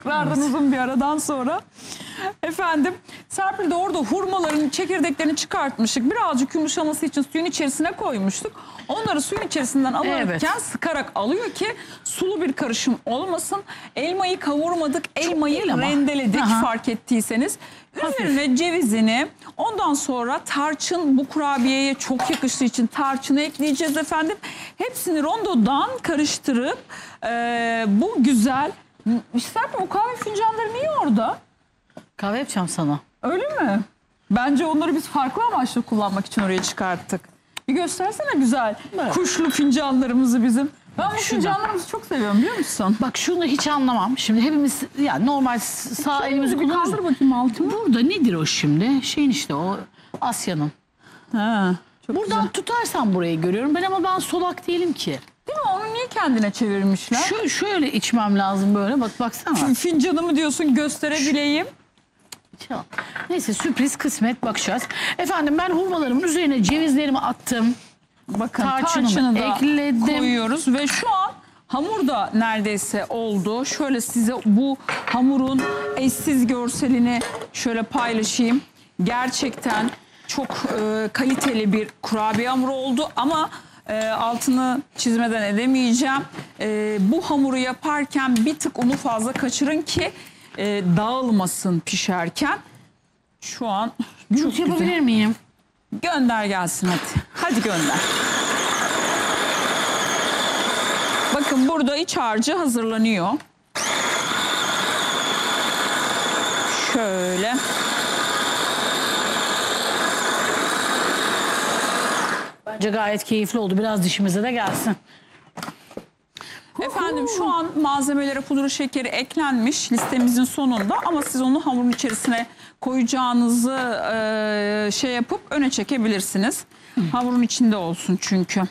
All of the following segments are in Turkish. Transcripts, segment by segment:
Tekrardan uzun bir aradan sonra. Efendim, Serpil de orada hurmaların çekirdeklerini çıkartmıştık. Birazcık yumuşaması için suyun içerisine koymuştuk. Onları suyun içerisinden alırken sıkarak alıyor ki sulu bir karışım olmasın. Elmayı kavurmadık, elmayı rendeledik fark ettiyseniz. Üzerine cevizini, ondan sonra tarçın, bu kurabiyeye çok yakıştığı için tarçını ekleyeceğiz efendim. Hepsini rondodan karıştırıp bu güzel... Serpil, o kahve fincanları niye orada? Kahve yapacağım sana. Öyle mi? Bence onları biz farklı amaçla kullanmak için oraya çıkarttık. Bir göstersene güzel kuşlu fincanlarımızı bizim. Ben bu fincanlarımızı çok seviyorum, biliyor musun? Bak şunu hiç anlamam. Şimdi hepimiz yani normal sağ elimizi bir kullanırız. kaldır bakayım altını. Burada nedir o şimdi? Şeyin işte o Asya'nın. Ha, çok Buradan güzel. tutarsan burayı görüyorum. Ben solak değilim ki. Değil mi? Onu niye kendine çevirmişler? Şöyle içmem lazım böyle. Baksana. Fincanımı diyorsun, gösterebileyim. Neyse, sürpriz kısmet, bakacağız. Efendim, ben hurmalarımın üzerine cevizlerimi attım. Bakın Tarçınımı da ekledim. koyuyoruz ve şu an hamur da neredeyse oldu. Şöyle size bu hamurun eşsiz görselini şöyle paylaşayım. Gerçekten çok kaliteli bir kurabiye hamuru oldu ama altını çizmeden edemeyeceğim. Bu hamuru yaparken bir tık unu fazla kaçırın ki dağılmasın pişerken. Şu an çok güzel. Yapabilir miyim? Gönder gelsin hadi. Hadi gönder. Bakın burada iç harcı hazırlanıyor. Şöyle. Bence gayet keyifli oldu. Biraz dişimize de gelsin. Efendim, şu an malzemelere pudra şekeri eklenmiş listemizin sonunda ama siz onu hamurun içerisine koyacağınızı şey yapıp öne çekebilirsiniz. Hamurun içinde olsun çünkü.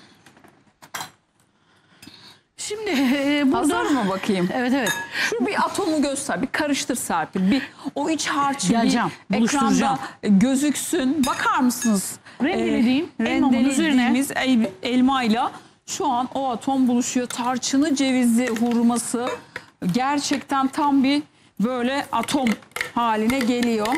Şimdi burada... Hazır mı bakayım? Evet. Şu bir atomu göster, bir karıştır Serpil. Bir o iç harcı bir ekranda gözüksün. Bakar mısınız? Rendelediğimiz elmayla şu an o atom buluşuyor. Tarçını, cevizi, hurması gerçekten tam bir böyle atom haline geliyor.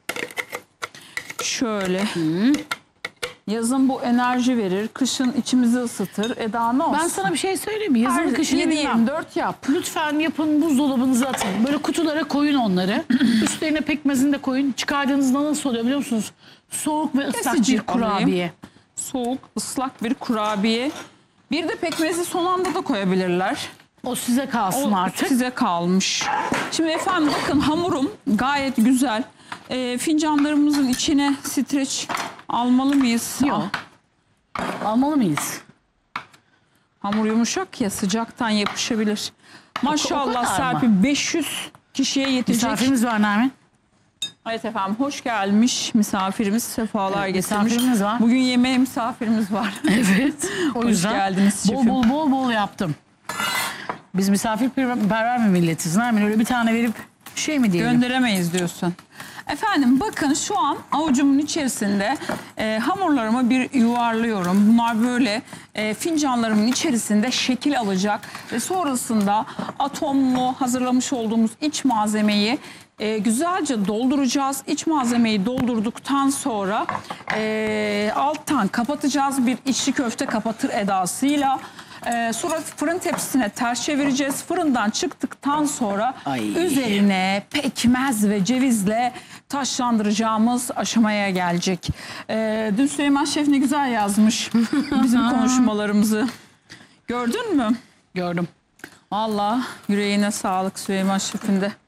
Şöyle. Yazın bu enerji verir, kışın içimizi ısıtır. Daha ne olsun? Ben sana bir şey söyleyeyim mi? Yazın kışını bilmem. 7/24 yap. Lütfen yapın, buzdolabınıza atın. Böyle kutulara koyun onları. Üstlerine pekmezini de koyun. Çıkardığınızda nasıl oluyor biliyor musunuz? Soğuk ve ıslak bir kurabiye. Soğuk, ıslak bir kurabiye. Bir de pekmezi son anda da koyabilirler. O size kalsın artık. Size kalmış. Şimdi efendim bakın, hamurum gayet güzel. Fincanlarımızın içine streç almalı mıyız? Yok. Almalı mıyız? Hamur yumuşak ya, sıcaktan yapışabilir. Maşallah o Serpil, 500 kişiye yetecek. Misafirimiz var Nermin. Evet efendim, hoş gelmiş misafirimiz, sefalar getirmiş. Misafirimiz var. Bugün yemeğe misafirimiz var. Evet. O yüzden hoş geldiniz şefim. bol yaptım. Biz misafirperver mi milletiz Nermin? Öyle bir tane verip şey mi diyelim? Gönderemeyiz diyorsun. Efendim bakın, şu an avucumun içerisinde hamurlarımı bir yuvarlıyorum. Bunlar böyle fincanlarımın içerisinde şekil alacak ve sonrasında atomlu hazırlamış olduğumuz iç malzemeyi güzelce dolduracağız. İç malzemeyi doldurduktan sonra alttan kapatacağız, bir içli köfte kapatır edasıyla. Sonra fırın tepsisine ters çevireceğiz. Fırından çıktıktan sonra üzerine pekmez ve cevizle taşlandıracağımız aşamaya gelecek. Dün Süleyman Şef ne güzel yazmış bizim konuşmalarımızı. Gördün mü? Gördüm. Vallahi yüreğine sağlık Süleyman Şef'in de.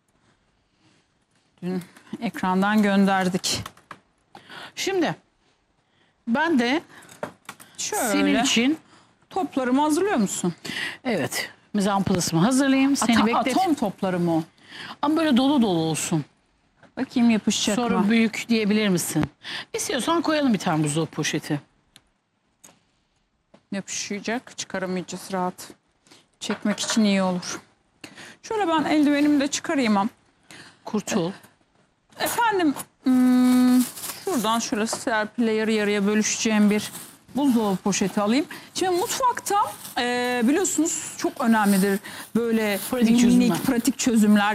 Dün ekrandan gönderdik. Şimdi ben de şöyle senin için toplarımı hazırlıyor musun? evet, mizanplasımı hazırlayayım. Seni bekleteyim. Atom topları mı o? Ama böyle dolu olsun. Bakayım yapışacak Sonra mı? büyük diyebilir misin? İstiyorsan koyalım bir tane buzdolabı poşeti. Yapışacak. Çıkaramayacağız rahat. Çekmek için iyi olur. Şöyle ben eldivenimi de çıkarayım. Kurtul. Efendim şuradan şöyle Serpil'le yarı yarıya bölüşeceğim bir buzdolabı poşeti alayım. Şimdi mutfakta biliyorsunuz çok önemlidir böyle minik pratik çözümler.